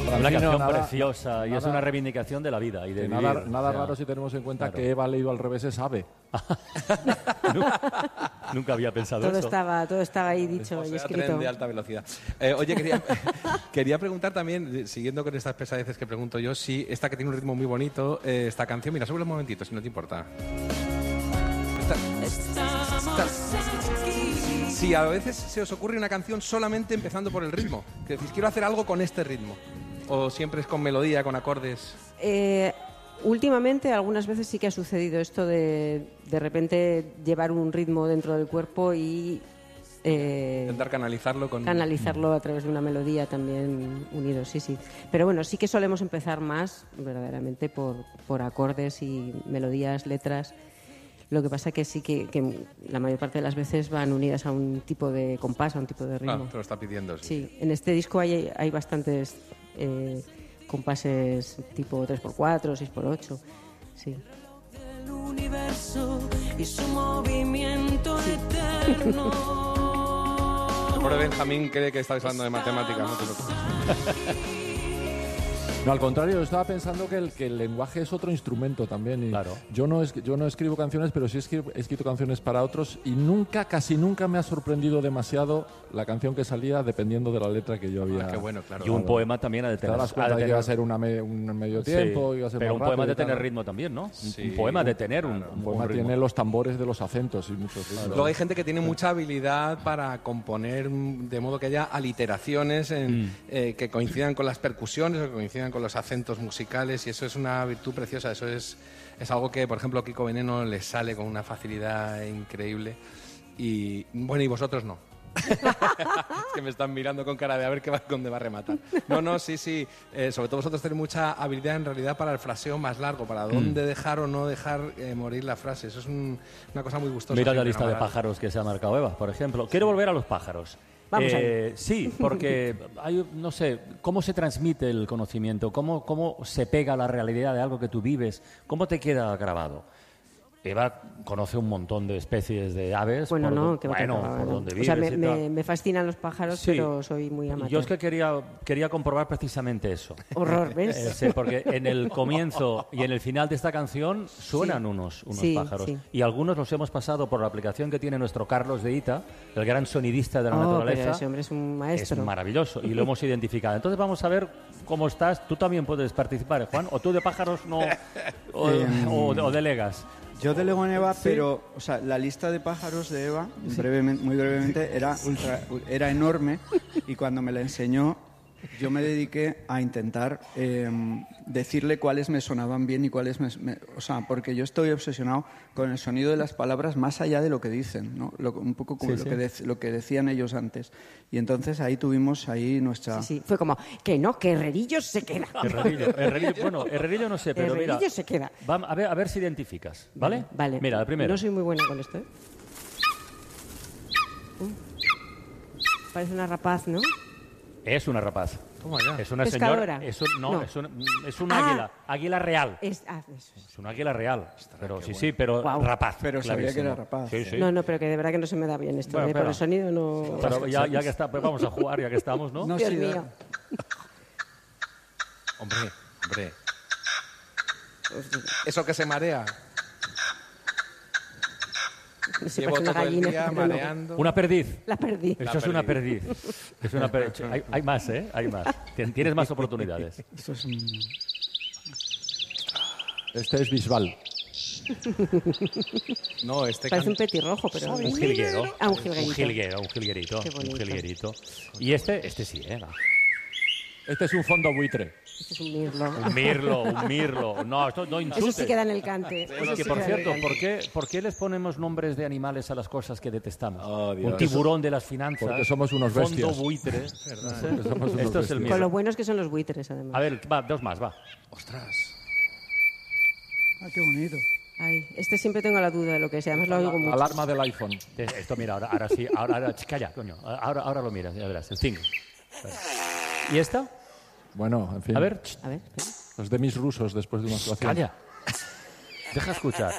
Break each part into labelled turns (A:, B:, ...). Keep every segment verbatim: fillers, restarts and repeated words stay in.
A: Una canción
B: nada,
A: preciosa
B: nada,
A: y es una reivindicación de la vida y de
B: nada,
A: vivir.
B: nada
A: o sea,
B: raro si tenemos en cuenta
A: claro.
B: que Eva leído al revés es ave.
A: nunca, nunca había pensado
C: Todo
A: eso.
C: estaba, todo estaba ahí dicho
D: O
C: y
D: sea,
C: escrito.
D: tren de alta velocidad. Eh, oye, quería, quería preguntar también, siguiendo con estas pesadeces que pregunto yo, si esta que tiene un ritmo muy bonito, eh, esta canción, mira, sobre un momentito, si no te importa. Esta, esta, si a veces se os ocurre una canción solamente empezando por el ritmo, que decís, quiero hacer algo con este ritmo, o siempre es con melodía, con acordes.
C: Eh, últimamente, algunas veces sí que ha sucedido esto de de repente llevar un ritmo dentro del cuerpo y eh,
D: Intentar canalizarlo con...
C: canalizarlo a través de una melodía también unido, sí, sí. Pero bueno, sí que solemos empezar más verdaderamente por, por acordes y melodías, letras. Lo que pasa que sí que, que la mayor parte de las veces van unidas a un tipo de compás, a un tipo de ritmo.
D: Ah, te lo está pidiendo. Sí,
C: sí. En este disco hay, hay bastantes eh, compases tipo tres por cuatro, seis por ocho, sí.
E: El universo y su movimiento eterno.
D: El pobre Benjamín cree que estáis hablando de matemáticas, no te preocupes.
B: No, al contrario, yo estaba pensando que el, que el lenguaje es otro instrumento también. Y
A: claro.
B: Yo no, es, yo no escribo canciones, pero sí he escrito, he escrito canciones para otros y nunca, casi nunca me ha sorprendido demasiado la canción que salía dependiendo de la letra que yo había...
D: Ah, qué bueno, claro.
A: Y un poema también ha de tener...
B: Te das cuenta que iba a ser una me, un medio tiempo,
A: sí,
B: iba a ser
A: pero
B: más
A: un poema
B: rápido
A: de
B: y tal.
A: tener ritmo también, ¿no?
D: Sí.
A: Un poema de tener un,
B: Un
A: un
B: poema
A: ritmo.
B: tiene los tambores de los acentos y muchos ritmos.
D: Luego hay gente que tiene mucha habilidad para componer de modo que haya aliteraciones en,
A: Mm.
D: eh, que coincidan con las percusiones o que coincidan con los acentos musicales, y eso es una virtud preciosa. Eso es, es algo que, por ejemplo, a Kiko Veneno le sale con una facilidad increíble. Y bueno, y vosotros no. Es que me están mirando con cara de a ver qué va, dónde va a rematar. No, no, sí, sí. Eh, sobre todo vosotros tenéis mucha habilidad en realidad para el fraseo más largo, para dónde dejar o no dejar eh, morir la frase. Eso es un- una cosa muy gustosa.
A: Mira la
D: siempre,
A: lista de
D: enamorar.
A: pájaros que se ha marcado Eva, por ejemplo. Quiero volver a los pájaros.
C: Vamos
A: Eh, sí, porque hay, no sé, cómo se transmite el conocimiento, cómo, cómo se pega a la realidad de algo que tú vives, cómo te queda grabado. Eva conoce un montón de especies de aves.
C: Bueno,
A: por
C: no,
A: don-
C: que va a
A: bueno,
C: acabar,
A: por
C: ¿no?
A: donde
C: O
A: vives
C: sea, me,
A: y tal.
C: me, me fascinan los pájaros,
A: Sí.
C: pero soy muy amateur.
A: Yo es que quería, quería comprobar precisamente eso.
C: Horror, ¿ves?
A: Eh, sí, porque en el comienzo y en el final de esta canción suenan
C: Sí.
A: unos, unos
C: Sí,
A: pájaros.
C: sí.
A: Y algunos los hemos pasado por la aplicación que tiene nuestro Carlos de Ita, el gran sonidista de la
C: Oh,
A: naturaleza.
C: pero ese hombre es un maestro.
A: Es maravilloso y lo hemos identificado. Entonces vamos a ver cómo estás. Tú también puedes participar, ¿eh, Juan? ¿O tú de pájaros no? ¿O,
F: Eh,
A: o- o delegas?
F: Yo delego en Eva, pero o sea, la lista de pájaros de Eva, brevemente, muy brevemente, era, ultra, era enorme y cuando me la enseñó yo me dediqué a intentar eh, decirle cuáles me sonaban bien y cuáles me, me- O sea, porque yo estoy obsesionado con el sonido de las palabras más allá de lo que dicen, ¿no? Lo- un poco como
A: Sí,
F: lo,
A: sí.
F: Que dec- lo que decían ellos antes. Y entonces ahí tuvimos ahí nuestra...
C: Sí, sí. Fue como, que no, que Herrerillo se queda.
A: Herrerillo, Herrerillo, bueno, Herrerillo no sé, pero mira.
C: Herrerillo se queda.
A: va- a, ver, a ver si identificas, ¿vale?
C: Vale.
A: Mira, el primero.
C: No soy muy buena con esto, ¿eh? Uh. Parece una rapaz, ¿no?
A: Es una rapaz.
D: Toma ya.
A: Es una
C: Pescadora.
A: señora. Es un, no,
C: No.
A: es un, es un
C: Ah.
A: águila. Águila real.
C: Es, ah, eso es.
A: Es un águila real. Pero sí, sí, pero
C: Guau.
A: rapaz.
F: Pero sabía
A: clarísimo.
F: que era rapaz.
A: Sí, sí.
C: No, no, pero que de verdad que no se me da bien esto.
A: Bueno,
C: ¿eh? Por
A: espera.
C: el sonido no...
A: Pero ya, ya que está, pues vamos a jugar, ya que estamos, ¿no?
F: No,
C: Dios
F: sí,
C: mío.
D: Hombre, hombre. Eso que se marea.
C: No sé,
D: Llevo
C: parece una
D: todo el
C: gallina,
D: día
C: pero no.
D: mareando.
A: Una perdiz.
C: La perdí.
A: Esto
D: La
A: es una
D: perdiz.
A: perdiz. Es una perdiz. Hay, hay más, ¿eh? Hay más. Tien- Tienes más oportunidades.
F: Esto es un-
B: Este es Bisbal.
D: No, este
C: Parece
D: can-
C: un petirrojo, pero...
A: Un jilguero.
C: Ah, un jilguerito.
A: Un jilguero, un jilguerito.
C: Qué
A: Un
C: bonito.
A: jilguerito. Y este, este sí, ¿eh? Va.
B: Este es un fondo buitre.
C: Este es un mirlo.
A: Un mirlo, un mirlo. No, esto no insultes.
C: Eso sí queda en el cante.
A: Oye,
C: Eso
A: que
C: sí
A: por
C: queda en el
A: cierto,
C: cante.
A: ¿por qué, ¿por qué les ponemos nombres de animales a las cosas que detestamos?
D: Oh, Dios.
A: Un tiburón de las finanzas.
B: Porque somos unos
A: fondo
B: bestias.
A: buitre.
B: Porque somos unos
A: Esto es el
B: bestias.
A: mío.
C: Con lo buenos que son los buitres, además.
A: A ver, va, dos más, va.
D: Ostras.
F: Ah, qué bonito.
C: Ay, este siempre tengo la duda de lo que es. Además lo oigo mucho.
B: Alarma del iPhone.
A: Esto, mira, ahora, ahora sí, ahora, ahora, ch, calla, coño. Ahora, ahora lo miras, ya verás, el cinco. ¿Y esta?
B: Bueno, en fin.
A: A ver, ch,
C: A ver, espera.
B: Los demis rusos después de una actuación.
A: calla. Deja escuchar.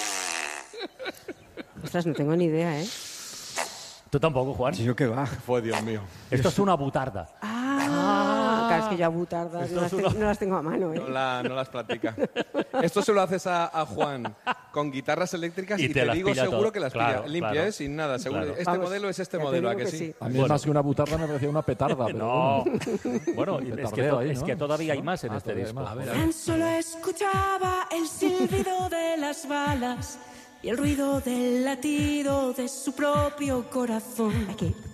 C: Ostras, no tengo ni idea, ¿eh?
A: Tú tampoco, Juan.
F: Sí, yo qué va.
D: Fue Dios mío.
A: Esto es una butarda.
C: Ah, Claro, es que yo abutardas no las, te- no las tengo a mano, ¿eh?
D: No, la- no las practica. Esto se lo haces a, a Juan con guitarras eléctricas
A: Y
D: y,
A: te
D: te,
A: las
D: digo
A: pilla
D: seguro
A: todo.
D: que las
A: Claro,
D: pilla limpia,
A: claro.
D: ¿eh? Sin nada, seguro.
A: Claro.
D: Este
C: Vamos,
D: modelo es este
C: ya te
D: modelo, ¿a
C: digo
D: que
C: que
D: sí?
C: sí.
B: A mí
A: Bueno.
B: es más que una butarda, me parecía una petarda. Pero
A: No.
B: bueno.
A: Bueno, es que,
B: Petardeo
A: to-
B: ahí,
A: es
B: ¿no?
A: que todavía hay
B: ¿No?
A: más en
B: Ah,
A: este
B: todavía hay
A: disco.
B: más.
D: A ver, a
E: Tan solo escuchaba el silbido de las balas y el ruido del latido de su propio corazón.
C: Aquí.